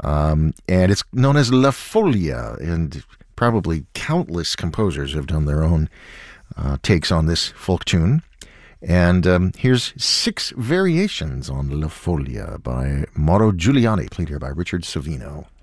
And it's known as La Folia, and probably countless composers have done their own takes on this folk tune. And here's 6 variations on La Folia by Mauro Giuliani, played here by Richard Savino.